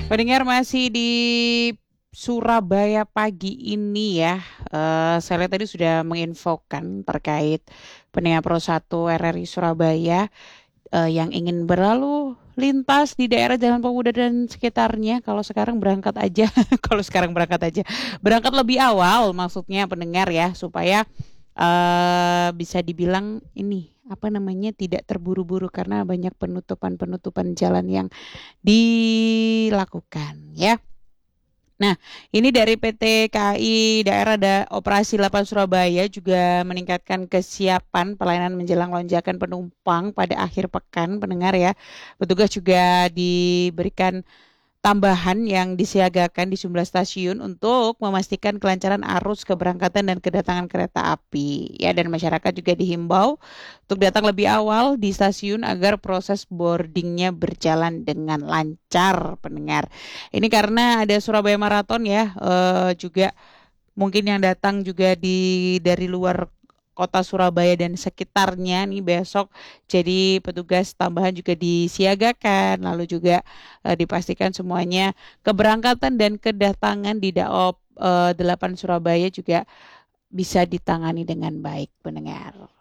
Pendengar masih di Surabaya pagi ini ya. Saya lihat tadi sudah menginfokan terkait pendengar Pro 1 RRI Surabaya yang ingin berlalu lintas di daerah Jalan Pemuda dan sekitarnya. Kalau sekarang berangkat aja, kalau sekarang berangkat aja, berangkat lebih awal maksudnya pendengar ya, supaya bisa dibilang ini apa namanya tidak terburu-buru karena banyak penutupan-penutupan jalan yang dilakukan ya. Nah, ini dari PT KAI Daerah Operasi 8 Surabaya juga meningkatkan kesiapan pelayanan menjelang lonjakan penumpang pada akhir pekan, pendengar ya. Petugas juga diberikan tambahan yang disiagakan di sejumlah stasiun untuk memastikan kelancaran arus keberangkatan dan kedatangan kereta api. Ya, dan masyarakat juga dihimbau untuk datang lebih awal di stasiun agar proses boardingnya berjalan dengan lancar, pendengar. Ini karena ada Surabaya Marathon ya, juga mungkin yang datang juga dari luar kota Surabaya dan sekitarnya nih besok. Jadi petugas tambahan juga disiagakan, lalu juga dipastikan semuanya keberangkatan dan kedatangan di Daop 8 Surabaya juga bisa ditangani dengan baik, pendengar.